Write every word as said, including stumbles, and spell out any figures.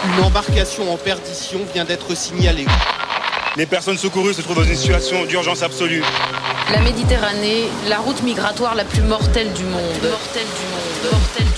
Une embarcation en perdition vient d'être signalée. Les personnes secourues se trouvent dans une situation d'urgence absolue. La Méditerranée, la route migratoire la plus mortelle du monde. Mortelle du monde. Mortelle